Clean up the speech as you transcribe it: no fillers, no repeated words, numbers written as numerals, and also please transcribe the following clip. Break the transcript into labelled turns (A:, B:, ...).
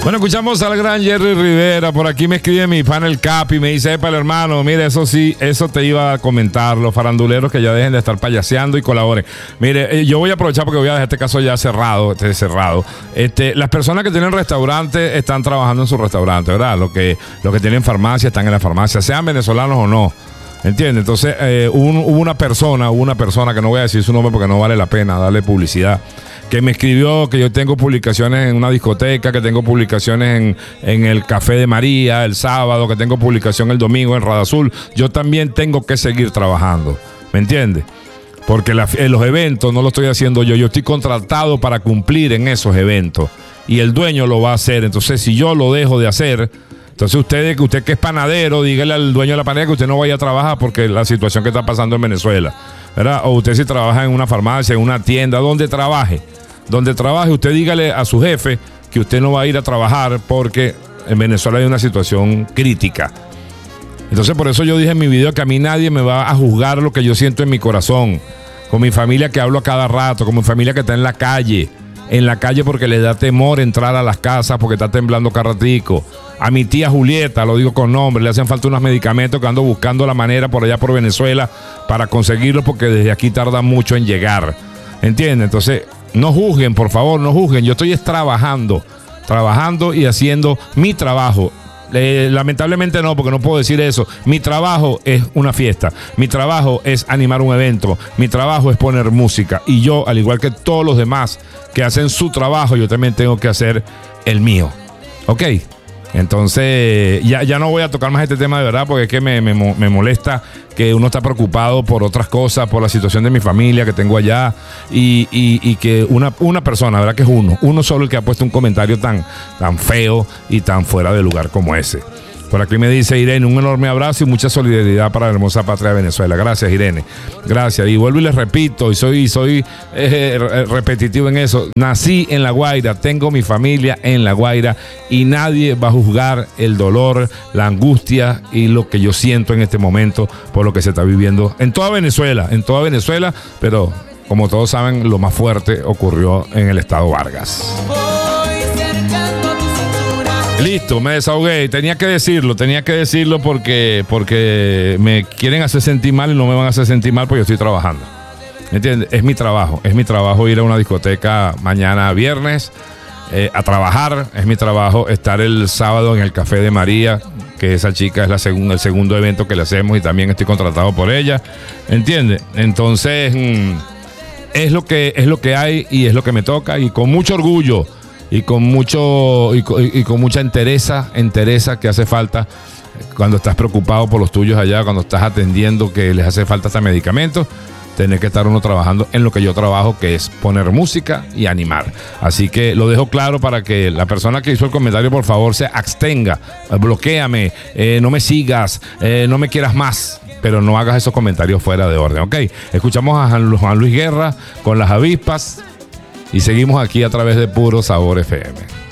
A: Bueno, escuchamos al gran Jerry Rivera. Por aquí me escribe mi pana el Capi, me dice: epa, hermano, mire, eso sí, eso te iba a comentar. Los faranduleros que ya dejen de estar payaseando y colaboren. Mire, yo voy a aprovechar porque voy a dejar este caso ya cerrado. Las personas que tienen restaurantes están trabajando en su restaurante, ¿verdad? Los que tienen farmacia están en la farmacia, sean venezolanos o no. ¿Entiendes? Entonces, hubo una persona que no voy a decir su nombre porque no vale la pena darle publicidad, que me escribió que yo tengo publicaciones en una discoteca, que tengo publicaciones en el Café de María el sábado, que tengo publicación el domingo en Rada Azul. Yo también tengo que seguir trabajando, ¿me entiendes? Porque los eventos no lo estoy haciendo yo estoy contratado para cumplir en esos eventos y el dueño lo va a hacer. Entonces, si yo lo dejo de hacer, entonces usted que es panadero, dígale al dueño de la panadería que usted no vaya a trabajar porque la situación que está pasando en Venezuela, ¿verdad? O usted si trabaja en una farmacia, en una tienda, donde trabaje, usted dígale a su jefe que usted no va a ir a trabajar porque en Venezuela hay una situación crítica. Entonces, por eso yo dije en mi video que a mí nadie me va a juzgar lo que yo siento en mi corazón, con mi familia que hablo a cada rato, con mi familia que está en la calle porque le da temor entrar a las casas porque está temblando cada ratico. A mi tía Julieta, lo digo con nombre, le hacen falta unos medicamentos que ando buscando la manera por allá por Venezuela para conseguirlos porque desde aquí tarda mucho en llegar. ¿Entiendes? Entonces, no juzguen, por favor, no juzguen. Yo estoy trabajando y haciendo mi trabajo. Lamentablemente no, porque no puedo decir eso. Mi trabajo es una fiesta, mi trabajo es animar un evento, mi trabajo es poner música, y yo, al igual que todos los demás que hacen su trabajo, yo también tengo que hacer el mío. ¿Ok? Entonces, ya no voy a tocar más este tema de verdad, porque es que me molesta que uno está preocupado por otras cosas, por la situación de mi familia que tengo allá, y que una persona, ¿verdad? Que es uno solo el que ha puesto un comentario tan feo y tan fuera de lugar como ese. Por aquí me dice Irene: un enorme abrazo y mucha solidaridad para la hermosa patria de Venezuela. Gracias, Irene. Gracias. Y vuelvo y les repito, y soy repetitivo en eso. Nací en La Guaira, tengo mi familia en La Guaira, y nadie va a juzgar el dolor, la angustia y lo que yo siento en este momento por lo que se está viviendo en toda Venezuela, pero como todos saben, lo más fuerte ocurrió en el estado Vargas. Listo, me desahogué. Tenía que decirlo porque me quieren hacer sentir mal y no me van a hacer sentir mal porque yo estoy trabajando. ¿Entiendes? Es mi trabajo ir a una discoteca mañana viernes a trabajar. Es mi trabajo estar el sábado en el Café de María, que esa chica es el segundo evento que le hacemos y también estoy contratado por ella. ¿Entiendes? Entonces, es lo que hay y es lo que me toca, y con mucho orgullo. Y con mucha entereza que hace falta cuando estás preocupado por los tuyos allá, cuando estás atendiendo que les hace falta hasta medicamentos, tener que estar uno trabajando en lo que yo trabajo, que es poner música y animar. Así que lo dejo claro para que la persona que hizo el comentario, por favor, se abstenga, bloquéame, no me sigas, no me quieras más, pero no hagas esos comentarios fuera de orden, ¿ok? Escuchamos a Juan Luis Guerra con Las Avispas. Y seguimos aquí a través de Puro Sabor FM.